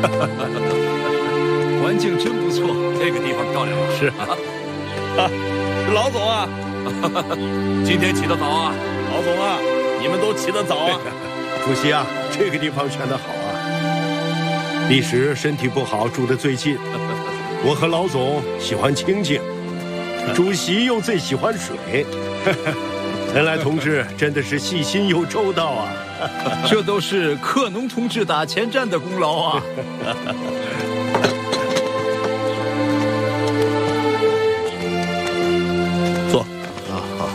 环境真不错， 这个地方漂亮啊！ 是老总啊， 今天起得早啊！ 老总啊，你们都起得早啊！ 主席啊，这个地方选得好啊！历史身体不好，住得最近。我和老总喜欢清静，主席又最喜欢水。陈来同志真的是细心又周到啊！ 这都是克农同志打前站的功劳啊！ 坐啊，好。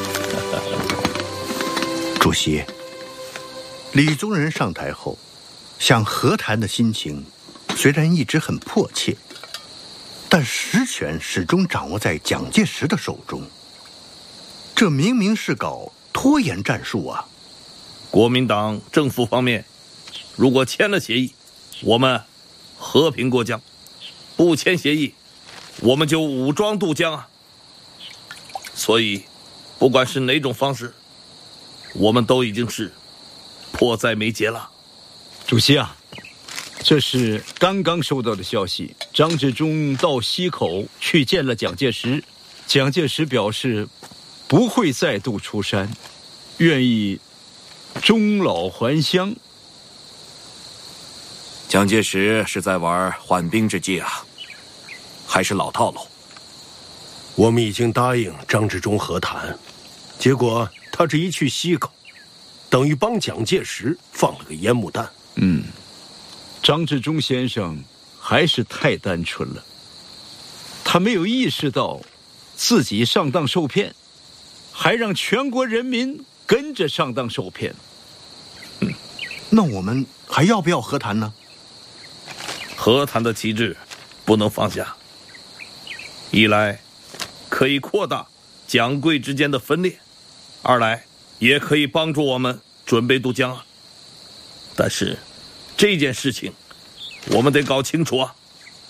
主席，李宗仁上台后，想和谈的心情虽然一直很迫切，但实权始终掌握在蒋介石的手中。这明明是搞拖延战术啊！ 国民党政府方面，如果签了协议，我们和平过江；不签协议，我们就武装渡江啊！所以，不管是哪种方式，我们都已经是迫在眉睫了。 主席啊，这是刚刚收到的消息，张治中到溪口去见了蒋介石，蒋介石表示不会再度出山，愿意终老还乡。 蒋介石是在玩缓兵之计啊，还是老套路？ 我们已经答应张治中和谈，结果他这一去溪口，等于帮蒋介石放了个烟幕弹。 张治中先生还是太单纯了，他没有意识到自己上当受骗，还让全国人民跟着上当受骗。 那我们还要不要和谈呢？ 和谈的旗帜不能放下，一来可以扩大蒋桂之间的分裂，二来也可以帮助我们准备渡江啊。但是这件事情我们得搞清楚啊。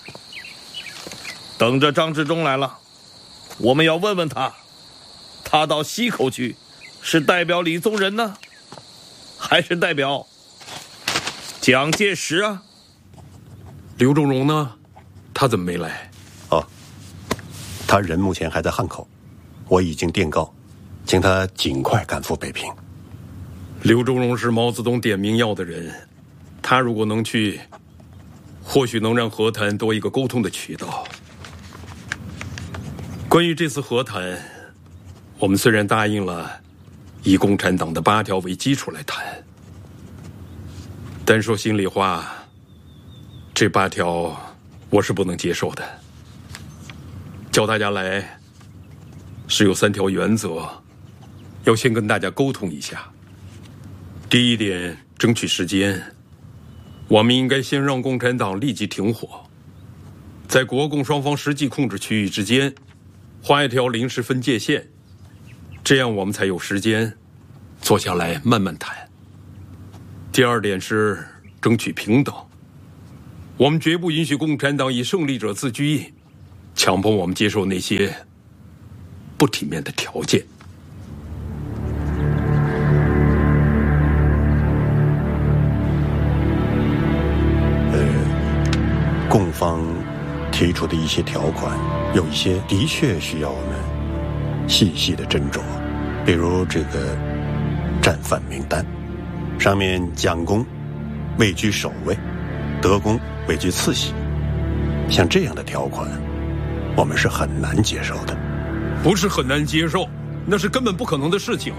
等着张治中来了，我们要问问他，他到溪口去是代表李宗仁呢，还是代表蒋介石啊？ 刘仲荣呢？他怎么没来？ 哦，他人目前还在汉口，我已经电告，请他尽快赶赴北平。 刘仲荣是毛泽东点名要的人，他如果能去，或许能让和谈多一个沟通的渠道。关于这次和谈，我们虽然答应了以共产党的8条为基础来谈，但说心里话，这8条我是不能接受的。叫大家来是有3条原则，要先跟大家沟通一下。第一点，争取时间，我们应该先让共产党立即停火，在国共双方实际控制区域之间画一条临时分界线，这样我们才有时间坐下来慢慢谈。第二点是争取平等，我们绝不允许共产党以胜利者自居，强迫我们接受那些不体面的条件。 共方提出的一些条款，有一些的确需要我们细细的斟酌，比如这个战犯名单，上面蒋公位居首位，德公位居次席，像这样的条款，我们是很难接受的。 不是很难接受，那是根本不可能的事情。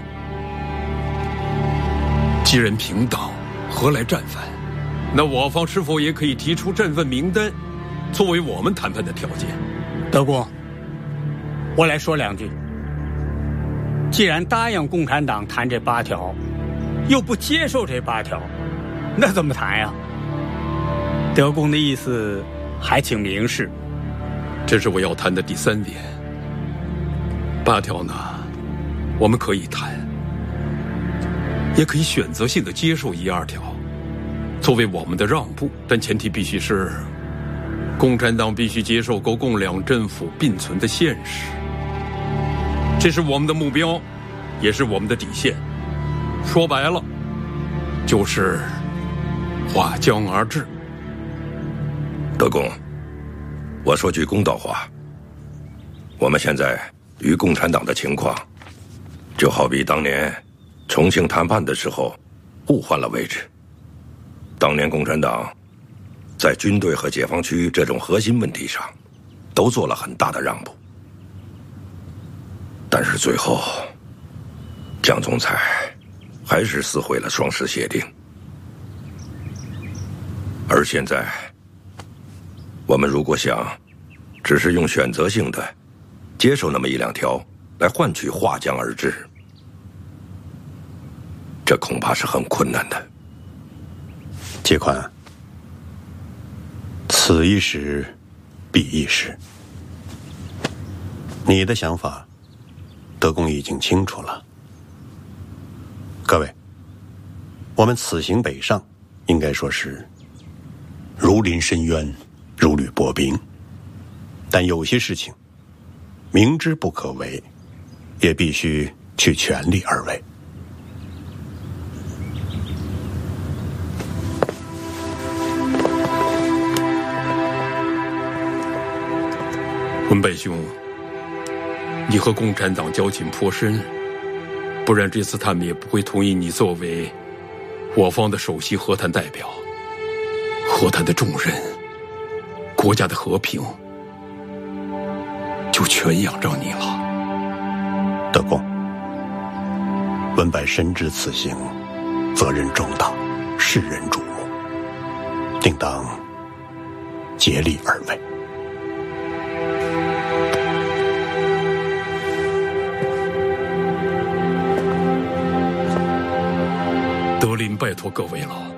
既然平等，何来战犯？那我方是否也可以提出战犯名单，作为我们谈判的条件？ 德公，我来说2句。既然答应共产党谈这8条，又不接受这8条，那怎么谈呀？德公的意思还请明示。 这是我要谈的第3点。8条呢，我们可以谈，也可以选择性的接受1、2条，作为我们的让步，但前提必须是共产党必须接受国共2政府并存的现实，这是我们的目标，也是我们的底线。说白了，就是划江而治。 德公，我说句公道话，我们现在与共产党的情况，就好比当年重庆谈判的时候互换了位置。当年共产党在军队和解放区这种核心问题上都做了很大的让步，但是最后蒋总裁还是撕毁了双十协定。而现在我们如果想只是用选择性的接受那么一两条来换取划江而治，这恐怕是很困难的。 介宽，此一时彼一时，你的想法德公已经清楚了。各位，我们此行北上应该说是如临深渊，如履薄冰，但有些事情明知不可为，也必须去全力而为。 文柏兄，你和共产党交情颇深，不然这次他们也不会同意你作为我方的首席和谈代表。和谈的重任，国家的和平，就全仰仗你了。 德公，文柏深知此行责任重大，世人瞩目，定当竭力而为。 德林拜托各位了。